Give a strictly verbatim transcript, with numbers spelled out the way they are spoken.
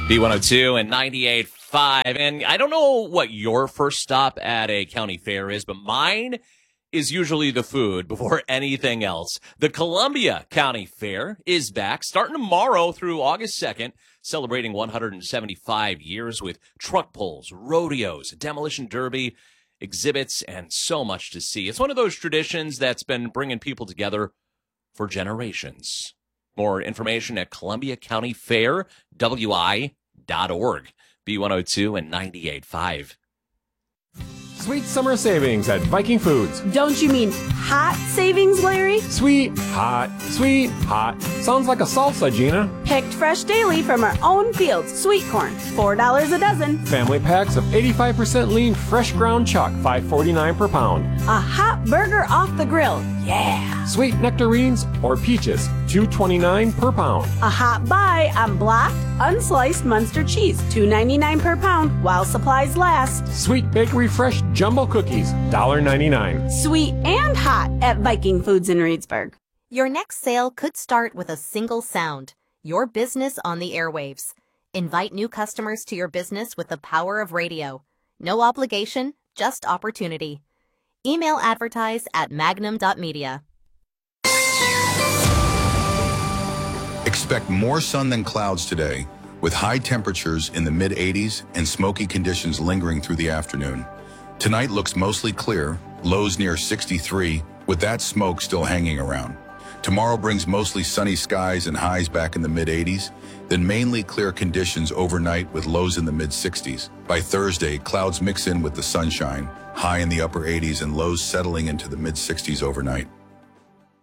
B one oh two and ninety-eight point five. And I don't know what your first stop at a county fair is, but mine is usually the food before anything else. The Columbia County Fair is back starting tomorrow through August second, celebrating one hundred seventy-five years with truck pulls, rodeos, demolition derby, exhibits, and so much to see. It's one of those traditions that's been bringing people together for generations. More information at Columbia County Fair, W I dot org. B one oh two and ninety-eight point five. Sweet summer savings at Viking Foods. Don't you mean hot savings, Larry? Sweet, hot, sweet, hot. Sounds like a salsa, Gina. Picked fresh daily from our own fields. Sweet corn, four dollars a dozen. Family packs of eighty-five percent lean fresh ground chuck, five forty-nine per pound. A hot burger off the grill. Yeah. Sweet nectarines or peaches, two twenty-nine per pound. A hot buy on blocked, unsliced Munster cheese, two ninety-nine per pound while supplies last. Sweet bakery fresh jumbo cookies, one ninety-nine. Sweet and hot at Viking Foods in Reedsburg. Your next sale could start with a single sound, your business on the airwaves. Invite new customers to your business with the power of radio. No obligation, just opportunity. Email advertise at magnum dot media. Expect more sun than clouds today, with high temperatures in the mid eighties and smoky conditions lingering through the afternoon. Tonight looks mostly clear, lows near sixty-three, with that smoke still hanging around. Tomorrow brings mostly sunny skies and highs back in the mid eighties, then mainly clear conditions overnight with lows in the mid sixties. By Thursday, clouds mix in with the sunshine, high in the upper eighties and lows settling into the mid sixties overnight.